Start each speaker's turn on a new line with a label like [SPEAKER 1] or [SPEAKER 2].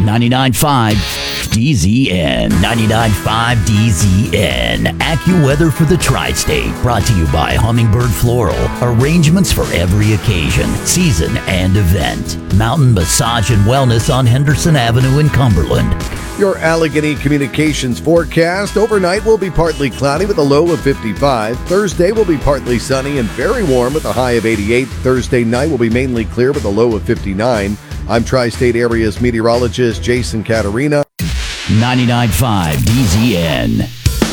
[SPEAKER 1] 99.5 DZN. 99.5 DZN. AccuWeather for the Tri-State. Brought to you by Hummingbird Floral. Arrangements for every occasion, season, and event. Mountain Massage and Wellness on Henderson Avenue in Cumberland.
[SPEAKER 2] Your Allegheny Communications forecast. Overnight will be partly cloudy with a low of 55. Thursday will be partly sunny and very warm with a high of 88. Thursday night will be mainly clear with a low of 59. I'm Tri-State Area's meteorologist Jason Caterina.
[SPEAKER 1] 99.5 DZN.